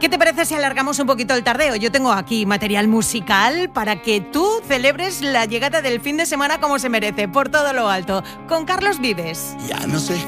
¿Qué te parece si alargamos un poquito el tardeo? Yo tengo aquí material musical para que tú celebres la llegada del fin de semana como se merece, por todo lo alto, con Carlos Vives. Ya no sé